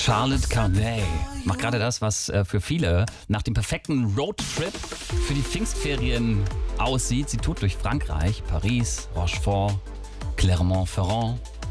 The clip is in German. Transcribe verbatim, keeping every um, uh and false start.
Charlotte Corday macht gerade das, was äh, für viele nach dem perfekten Roadtrip für die Pfingstferien aussieht. Sie tourt durch Frankreich, Paris, Rochefort, Clermont-Ferrand,